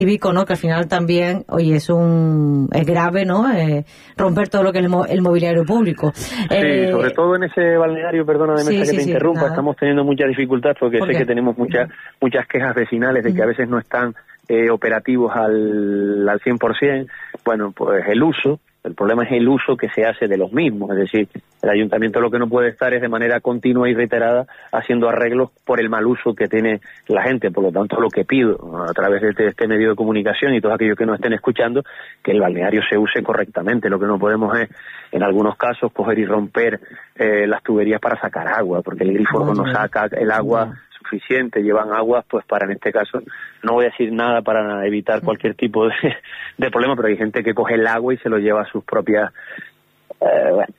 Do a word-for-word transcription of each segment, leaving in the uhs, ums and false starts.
cívico, ¿no? Que al final también, oye, es un es grave, ¿no? Eh, romper todo lo que es el, mo el mobiliario público. Sí, eh, sobre todo en ese balneario, perdona de sí, mesa sí, que te sí, interrumpa, nada. estamos teniendo mucha dificultad porque ¿Por sé qué? que tenemos muchas muchas quejas vecinales de Uh-huh. que a veces no están eh, operativos al, al cien por cien. Bueno, pues el uso, el problema es el uso que se hace de los mismos, es decir, el ayuntamiento lo que no puede estar es de manera continua y reiterada haciendo arreglos por el mal uso que tiene la gente. Por lo tanto, lo que pido a través de este, este medio de comunicación y todos aquellos que nos estén escuchando, que el balneario se use correctamente. Lo que no podemos es, en algunos casos, coger y romper eh, las tuberías para sacar agua, porque el grifo no, no saca el agua no. suficiente, llevan aguas, pues para, en este caso, no voy a decir nada para evitar cualquier tipo de, de problema, pero hay gente que coge el agua y se lo lleva a sus propias eh, bueno,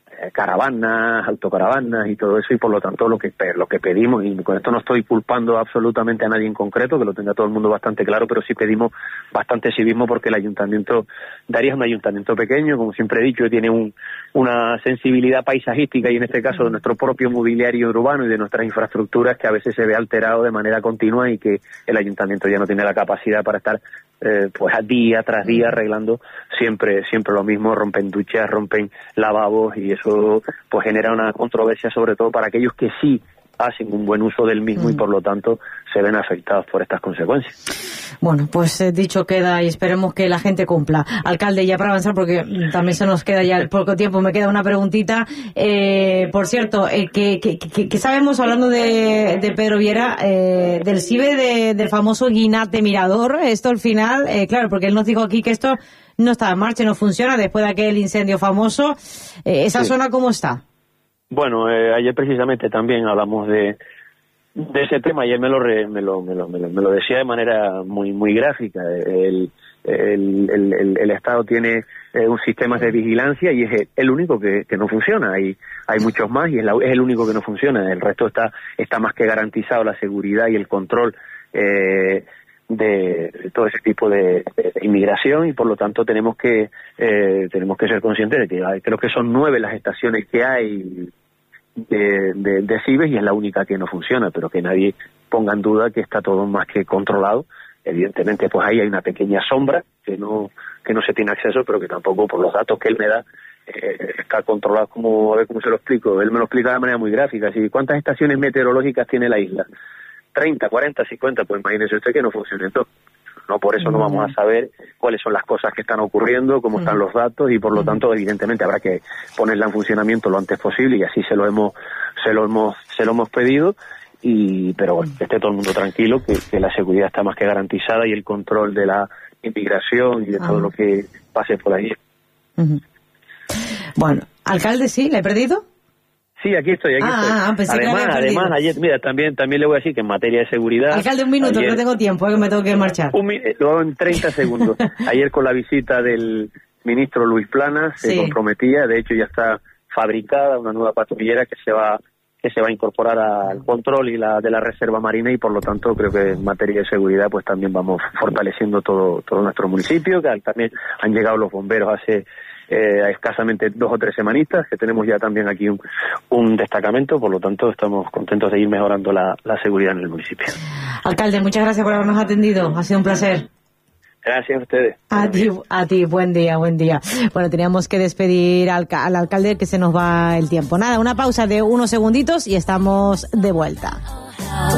caravanas, autocaravanas y todo eso, y por lo tanto lo que lo que pedimos, y con esto no estoy culpando absolutamente a nadie en concreto, que lo tenga todo el mundo bastante claro, pero sí pedimos bastante civismo porque el ayuntamiento de Arias es un ayuntamiento pequeño, como siempre he dicho, que tiene un, una sensibilidad paisajística y en este caso de nuestro propio mobiliario urbano y de nuestras infraestructuras que a veces se ve alterado de manera continua y que el ayuntamiento ya no tiene la capacidad para estar Eh, pues a día tras día arreglando siempre siempre lo mismo, rompen duchas, rompen lavabos y eso pues genera una controversia sobre todo para aquellos que sí hacen un buen uso del mismo mm. y por lo tanto se ven afectados por estas consecuencias. Bueno, pues eh, dicho queda y esperemos que la gente cumpla. Alcalde, ya para avanzar porque también se nos queda ya poco tiempo, me queda una preguntita. Eh, por cierto, eh, que, que, que, que sabemos, hablando de, de Pedro Viera, eh, del CIBE de, del famoso Guinate Mirador, esto al final, eh, claro, porque él nos dijo aquí que esto no está en marcha, no funciona después de aquel incendio famoso. Eh, ¿Esa sí. zona cómo está? Bueno, eh, ayer precisamente también hablamos de de ese tema. Ayer me lo, re, me, lo, me, lo, me, lo, me lo decía de manera muy muy gráfica. El, el, el, el, el Estado tiene eh, un sistema de vigilancia y es el único que, que no funciona. Hay, hay muchos más y es, la, es el único que no funciona. El resto está, está más que garantizado, la seguridad y el control eh, de, de todo ese tipo de, de, de inmigración y por lo tanto tenemos que eh, tenemos que ser conscientes de que hay, creo que son nueve las estaciones que hay de, de, de CIBES y es la única que no funciona, pero que nadie ponga en duda que está todo más que controlado. Evidentemente pues ahí hay una pequeña sombra que no que no se tiene acceso, pero que tampoco por los datos que él me da eh, está controlado. Como, a ver cómo se lo explico, él me lo explica de manera muy gráfica. Así, ¿cuántas estaciones meteorológicas tiene la isla? treinta, cuarenta, cincuenta, pues imagínese usted que no funcione todo. No, por eso no vamos a saber cuáles son las cosas que están ocurriendo, cómo están los datos y por lo tanto evidentemente habrá que ponerla en funcionamiento lo antes posible y así se lo hemos se lo hemos se lo hemos pedido y pero bueno, que esté todo el mundo tranquilo, que, que la seguridad está más que garantizada y el control de la inmigración y de todo lo que pase por ahí. Uh-huh. Bueno, alcalde, sí, ¿le he perdido? Sí, aquí estoy, aquí ah, estoy. Además, además, ayer, mira, también también le voy a decir que en materia de seguridad... Alcalde, un minuto, ayer, que no tengo tiempo, es que me tengo que marchar. Un, lo hago en treinta segundos. Ayer con la visita del ministro Luis Planas, se sí. comprometía, de hecho ya está fabricada una nueva patrullera que se va que se va a incorporar al control y la de la Reserva Marina y por lo tanto creo que en materia de seguridad pues también vamos fortaleciendo todo todo nuestro municipio, que también han llegado los bomberos hace... Eh, a escasamente dos o tres semanitas, que tenemos ya también aquí un, un destacamento, por lo tanto estamos contentos de ir mejorando la, la seguridad en el municipio. Alcalde, muchas gracias por habernos atendido, ha sido un placer. Gracias a ustedes. A ti, a ti, buen día, buen día. Bueno, teníamos que despedir al, al alcalde que se nos va el tiempo. Nada, una pausa de unos segunditos y estamos de vuelta.